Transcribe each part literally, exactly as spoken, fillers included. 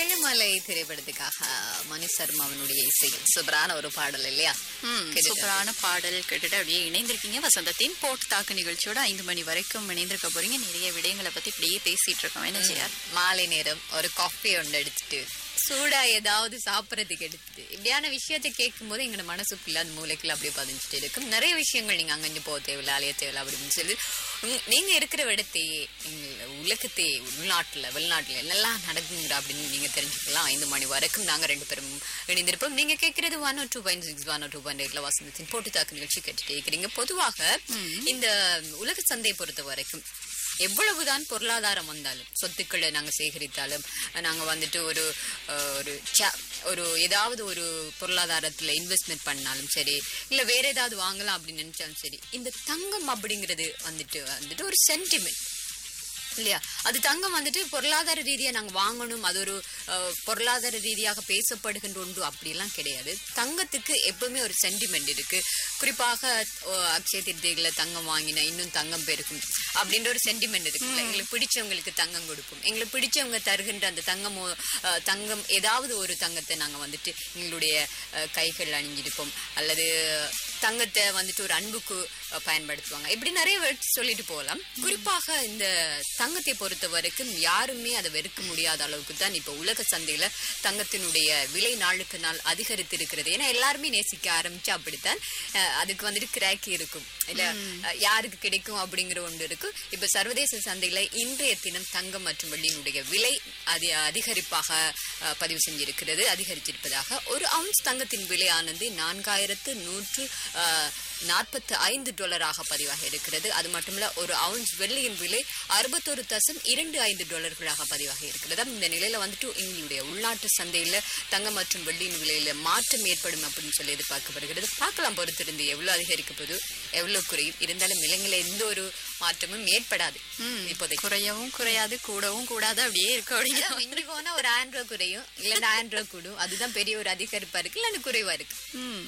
ஏழுமலை திரைப்படத்துக்காக மணி சர்மா அவனுடைய இசையில் சூப்பரான ஒரு பாடல் இல்லையா? சூப்பரான பாடல் கேட்டுட்டு அப்படியே இணைந்திருக்கீங்க. வசந்தத்தின் போட்டு தாக்கு நிகழ்ச்சியோட ஐந்து மணி வரைக்கும் இணைந்திருக்க போறீங்க. நிறைய விடயங்களை பத்தி இப்படியே பேசிட்டு இருக்கோம். என்ன செய்ய மாலை நேரம் ஒரு காஃபி ஒன்று எடுத்துட்டு சூடா ஏதாவது சாப்பிடறதுக்கு எடுத்துட்டு இப்படியான விஷயத்தை கேட்கும் போது எங்களோட மனசுக்குள்ள அந்த மூளைக்குள்ள அப்படியே பதிஞ்சுட்டு இருக்கும். நிறைய விஷயங்கள் நீங்க அங்கஞ்சு போக தேவையில்லை, அலைய தேவையில்லை அப்படின்னு சொல்லி நீங்க இருக்கிற இடத்தையே எங்க உலகத்தையே உள்நாட்டுல வெளிநாட்டுல என்னெல்லாம் நடக்குங்கிற அப்படின்னு நீங்க தெரிஞ்சுக்கலாம். ஐந்து மணி வரைக்கும் நாங்க ரெண்டு பேரும் இணைந்திருப்போம். நீங்க கேட்கறது one two point six one two point எயிட்ல வசந்தத்தின் போட்டு தாக்கு நிகழ்ச்சி கேட்டுட்டு இருக்கிறீங்க. பொதுவாக இந்த உலக சந்தையை பொறுத்த வரைக்கும் எவ்வளவுதான் பொருளாதாரம் வந்தாலும் சொத்துக்களை நாங்க சேகரித்தாலும் நாங்க வந்துட்டு ஒரு ஒரு ஒரு ஏதாவது ஒரு பொருளாதாரத்துல இன்வெஸ்ட்மெண்ட் பண்ணாலும் சரி, இல்ல வேற ஏதாவது வாங்கலாம் அப்படின்னு நினைச்சாலும் சரி, இந்த தங்கம் அப்படிங்கிறது வந்துட்டு வந்துட்டு ஒரு சென்டிமெண்ட் இல்லையா? அது தங்கம் வந்துட்டு பொருளாதார ரீதியா நாங்க வாங்கணும், அது ஒரு பொருளாதார ரீதியாக பேசப்படுகின்ற ஒன்று அப்படியெல்லாம் கிடையாது. தங்கத்துக்கு எப்பவுமே ஒரு சென்டிமெண்ட் இருக்கு. குறிப்பாக அக்ஷய திருத்திகளை தங்கம் வாங்கினா இன்னும் தங்கம் பெருக்கும் அப்படின்ற ஒரு சென்டிமெண்ட் இருக்கு. எங்களுக்கு பிடிச்சவங்களுக்கு தங்கம் கொடுக்கும், எங்களுக்கு பிடிச்சவங்க தருகின்ற அந்த தங்கமோ தங்கம் ஏதாவது ஒரு தங்கத்தை நாங்க வந்துட்டு எங்களுடைய கைகள் அணிஞ்சிருப்போம், அல்லது தங்கத்தை வந்துட்டு ஒரு அன்புக்கு பயன்படுத்துவாங்க. இப்படி நிறைய சொல்லிட்டு போகலாம். குறிப்பாக இந்த தங்கத்தை பொறுத்த வரைக்கும் யாருமே அதை வெறுக்க முடியாத அளவுக்கு தான் இப்ப உலக சந்தையில தங்கத்தினுடைய விலை நாளுக்கு நாள் அதிகரித்து இருக்கிறது. ஏன்னா எல்லாருமே நேசிக்க ஆரம்பிச்சு அப்படித்தான் அதுக்கு வந்துட்டு கிராக்கி இருக்கும் இல்ல, யாருக்கு கிடைக்கும் அப்படிங்கிற ஒன்று இருக்கு. இப்ப சர்வதேச சந்தையில இன்றைய தினம் தங்கம் மற்றும் வெள்ளியினுடைய விலை அதி அதிகரிப்பாக பதிவு செஞ்சிருக்கிறது. அதிகரிச்சிருப்பதாக ஒரு அவுன்ஸ் தங்கத்தின் விலையானது நான்காயிரத்து நூற்று நாற்பத்தி ஐந்து டாலராக பதிவாக இருக்கிறது. அது மட்டுமல்ல ஒரு அவுன்ஸ் வெள்ளியின் விலை அறுபத்தொரு தசம் இரண்டு ஐந்து டாலர்களாக பதிவாக இருக்கிறது. இந்த நிலையில வந்துட்டு எங்களுடைய உள்நாட்டு சந்தையில தங்கம் மற்றும் வெள்ளியின் விலையில மாற்றம் ஏற்படும் அப்படின்னு சொல்லி எதிர்பார்க்கப்படுகிறது. பார்க்கலாம் பொறுத்திருந்து எவ்வளவு அதிகரிக்கப்போது எவ்வளவு குறையும். இருந்தாலும் விலைங்கள எந்த ஒரு மாற்றமும் ஏற்படாது. இப்போதைக்கு குறையவும் குறையாது, கூடவும் கூடாது, அப்படியே இருக்க. இங்க போனா ஒரு ஆயிரம் ரூபாய் குறையும், இல்லன்னா ஆயிரம் ரூபாய் கூடும். அதுதான் பெரிய ஒரு அதிகரிப்பா இருக்கு, இல்லன்னு குறைவா இருக்கு.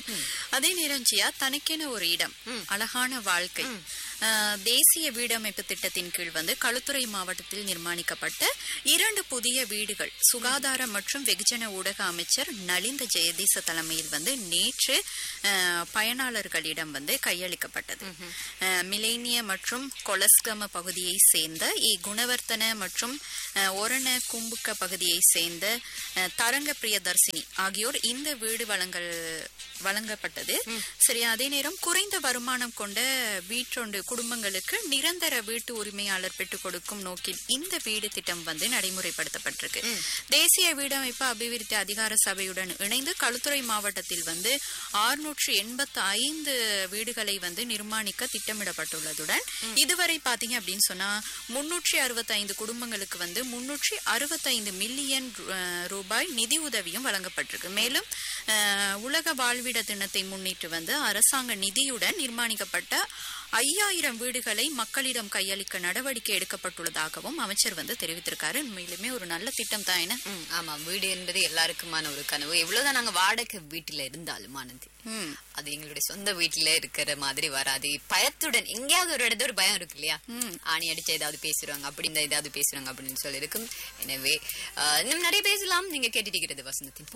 அதே நேரம் ஜியா தனக்கென ஒரு இடம், அழகான வாழ்க்கை தேசிய வீடமைப்பு திட்டத்தின் கீழ் வந்து களுத்துறை மாவட்டத்தில் நிர்மாணிக்கப்பட்ட இரண்டு புதிய வீடுகள் சுகாதார மற்றும் வெகுஜன ஊடக அமைச்சர் நலிந்த ஜெயதீச தலைமையில் வந்து நேற்று பயனாளர்களிடம் வந்து கையளிக்கப்பட்டது. மிலேனிய மற்றும் கொலஸ்கம பகுதியை சேர்ந்த இ குணவர்த்தன மற்றும் ஒரண கும்புக்க பகுதியை சேர்ந்த தரங்க பிரியதர்சினி ஆகியோர் இந்த வீடு வழங்கல் வழங்கப்பட்டது. சரி, அதே நேரம் குறைந்த வருமானம் கொண்ட வீட்டொண்டு குடும்பங்களுக்கு நிரந்தர வீட்டு உரிமையாளர் பெற்றுக் கொடுக்கும் நோக்கில் இந்த வீடு திட்டம் வந்து நடைமுறைப்படுத்தப்பட்டிருக்கு. தேசிய வீடமைப்பு அபிவிருத்தி அதிகார சபையுடன் இணைந்து களுத்துறை மாவட்டத்தில் வந்து அறுநூற்று எண்பத்தி ஐந்து வீடுகளை வந்து நிர்மாணிக்க திட்டமிடப்பட்டுள்ளதுடன் இதுவரை பாத்தீங்க அப்படின்னு சொன்னா முன்னூற்றி அறுபத்தி ஐந்து குடும்பங்களுக்கு வந்து முன்னூற்றி அறுபத்தி ஐந்து மில்லியன் ரூபாய் நிதி உதவியும் வழங்கப்பட்டிருக்கு. மேலும் உலக வாழ்விட தினத்தை முன்னிட்டு வந்து அரசாங்க நிதியுடன் நிர்மாணிக்கப்பட்ட ஐயாயிரம் வீடுகளை மக்களிடம் கையளிக்க நடவடிக்கை எடுக்கப்பட்டுள்ளதாகவும் அமைச்சர் வந்து தெரிவித்திருக்காரு. உண்மையிலுமே ஒரு நல்ல திட்டம் தான். என்ன ஆமா, வீடு என்பது எல்லாருக்குமான ஒரு கனவு. எவ்வளவுதான் நாங்க வாடகை வீட்டுல இருந்தாலும் ஆனது அது எங்களுடைய சொந்த வீட்டுல இருக்கிற மாதிரி வராது. பயத்துடன் எங்கேயாவது ஒரு இடத்துல ஒரு பயம் இருக்கு இல்லையா? ஆணி அடிச்சு ஏதாவது பேசுறாங்க அப்படி இந்த ஏதாவது பேசுறாங்க அப்படின்னு சொல்லி இருக்கும். எனவே இன்னும் நிறைய பேசலாம். நீங்க கேட்டுட்டு இருக்கிறது வசந்தத்தின்